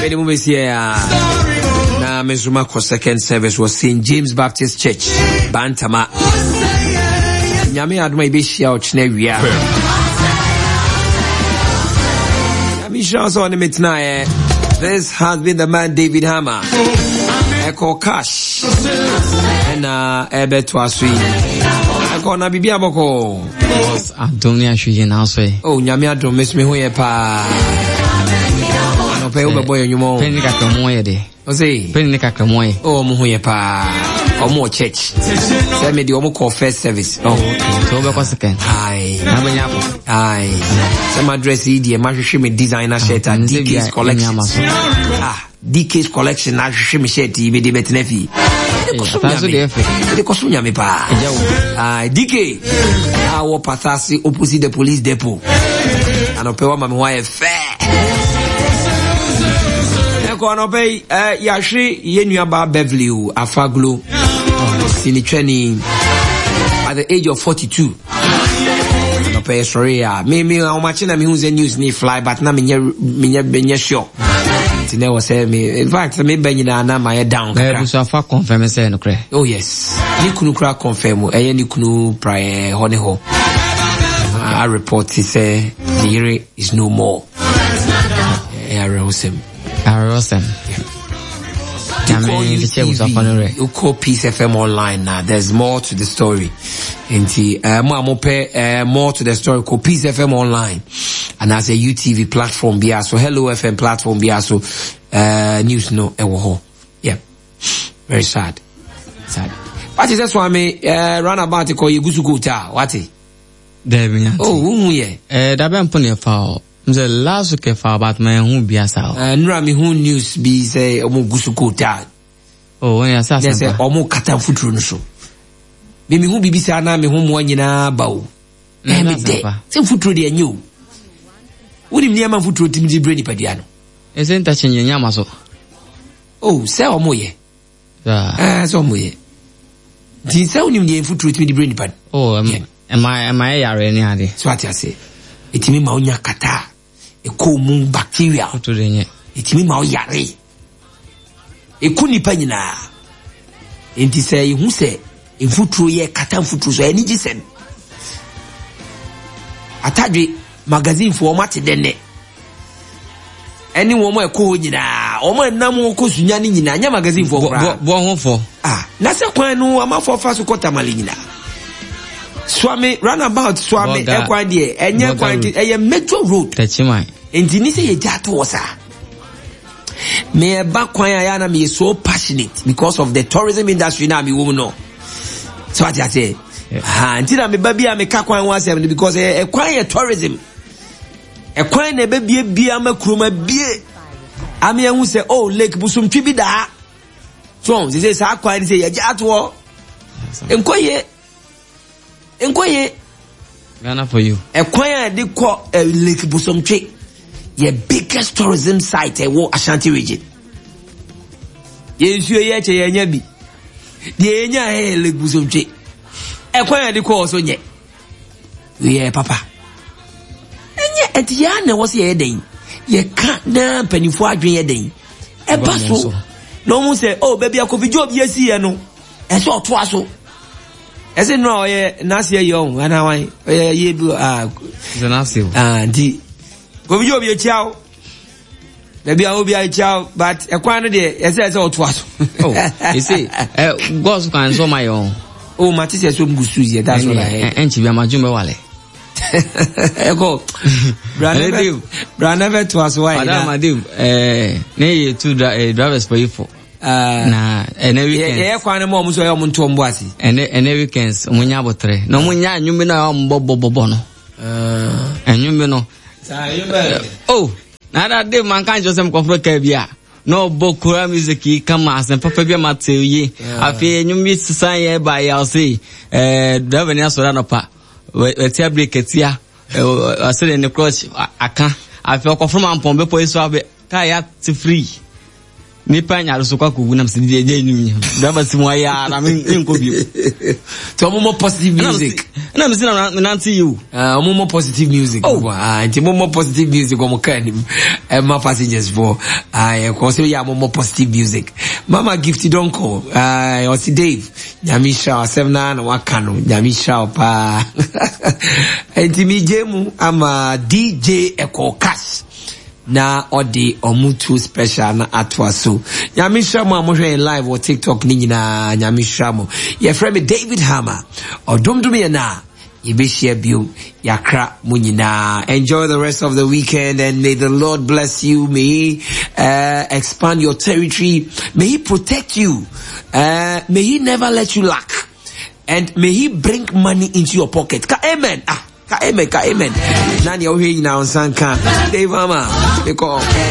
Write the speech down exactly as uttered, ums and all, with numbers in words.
Many movies here. Now, Mesuma for second service was Saint James Baptist Church, Bantama. Nyame aduma ibeshia ochne wia. This has been the man David Hammer. Echo Cash. And uh Ebet Wasui. Echo na bibia boko. Adonia Shuye now say. Oh, Nyame adom miss me hoye pa. No pe ube boy nyumo. Penny kakamoye de. Ose. Penny kakamoye. Oh, mu hoye pa. Omo church. Say me the omo call first service. Oh, okay. So be ko second. Aye. Na be nyapo. Aye. Some address e dey ma hwehwe me designer shirt and D K's collection. Ah, D K's collection na hwehwe me shirt e be dey betnefi. Tazo de efe. De kosunya me pa. Ah, D K. Ah, wo patasi opposite the police depot. Anopewa mama wa e fe. Eko anope eh yahwe ye nuaba Beverly o Afaglo. Sini training at the age of forty-two. No pay sorry ya. Me me how much na me who's the news ni fly but na me me me sure. Tine was say me in fact me ben na na my down. Eh so afa confirm say no kre. Oh yes. Ni kunu kra confirm eh ni kunu prayer honey ho. I report say the year is no more. Eh Arosem. Arosem. You call Peace F M online now. There's more to the story. And uh, more to the story. Call Peace F M online, and as a U T V platform, be so Hello F M platform, be so uh, news no ewo. Yeah, very sad, sad. What is that? One me uh, run about to call you Gusukuta. What is? There, oh, who yeah? Eh, that been pony foul. The last week for about my who be as out. Uh, Nra mi who news be say omo Gusukuta. Oh, when you say yes, omo kata futuro no so. Me mi hu bibi sa na me hu mo nyina ba o. Eh me de. Se futuro de anyo. Wodi mi ama futuro timi di bre ni padia no. E se nta chenye nyama so. Oh, se omo ye. Ah, ah so omo ye. Di se oni mi futuro timi di bre ni pad. Oh, am am I am I yare ni ade. So what you say? Etimi ma onya kata. E ko mu bacteria. Futuro de nye. Etimi ma o yare. Eku nipa nyina enti sɛ ihu sɛ mfuturo yɛ kata mfuturo so ani gisem atadwe magazine fo ɔma te denne ɛni wɔn a ɛkɔ nyina ɔma nam kɔ sunya ne nyina nya magazine fo kora bo ho fo ah na sɛ kwan no ama fo fa so kɔta mali nyina swami runabout swami ɛkwan deɛ ɛnyɛ kwan ɛyɛ metro road tachimai enti ni sɛ yɛ gyato wɔ saa. Me back kwanya na me so passionate because of the tourism industry na me woman no. So what I say? Ha, until me baby me ka kwan wa say because e kwanya tourism. E kwan na baby bia ma kroma bie. Ame hu say oh Lake Busumtwi bi da. So they say sa kwan say ya jato. Enkoye. Enkoye. Ghana for you. E kwanya de ko Lake Busumtwi. Your biggest tourism site in wo Ashanti region. Yes, you are yet a yabi. The enya he Lake Busumtwi. E kwa de ko so nye. We papa. Enye etia na wo se ye den. Ye ka na panifo adwen ye den. E ba so. No mu say oh baby akofi job yesi ye no. E so to aso. E se no ye na se ye on ana wan. Ye bi ah. Zanasio. Ah di go bi obi chiao maybe I will be a child but e kwan no de e say say oto aso oh you see eh goes kan so my own oh mati say so mbusu ye that's what I heard enchi bi amajumbe wale e go brand brand never to us why madam madam eh na ye two drivers for you for ah na and weekends e kwan mo mo so yo mo nto mbo ase and and weekends munya abotre no munya anwumbe na mbo bobo no ah anwumbe no oh, now that day man can't just say Kofro no bokura music come as and papa be matey. I feel you miss sign by I'll say eh driver near Soranopa. We tia break it here. I said in the cross I can't I feel Kofro man pombe po so have kaya free. nipa nya so kwa kugu na msidi je nyum da ba si mo ya na me nko bi to mo positive music na me sina na nti you ah mo positive music ah nti mo positive music o mo kan e ma passengers for ah e ko se ya mo positive music mama Gifty Donko ah o si Dave nyamisha seven na waka no nyamisha pa enti mi jemu ama D J Eko Cash na odi omutu special na atwaso nyamisha mo amohwe live on TikTok ni nyina nyamisha mo ye friend me David Hammer odomdum ye na ye share bio yakra mo nyina. Enjoy the rest of the weekend and may the Lord bless you, may he uh, expand your territory, may he protect you, uh, may he never let you lack, and may he bring money into your pocket. Ka amen. Ah Ka amen, ka amen. Nani ohe ina onsanka. Dave Hammer, because